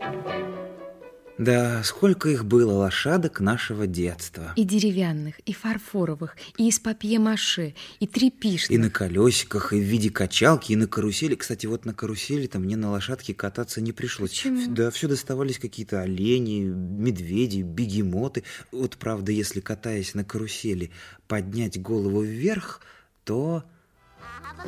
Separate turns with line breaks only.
Да, сколько их было, лошадок нашего детства.
И деревянных, и фарфоровых, и из папье-маше, и тряпишных.
И на колесиках, и в виде качалки, и на карусели. Кстати, вот на карусели-то мне на лошадке кататься не пришлось.
Почему?
Да, все доставались какие-то олени, медведи, бегемоты. Вот правда, если, катаясь на карусели, поднять голову вверх, то...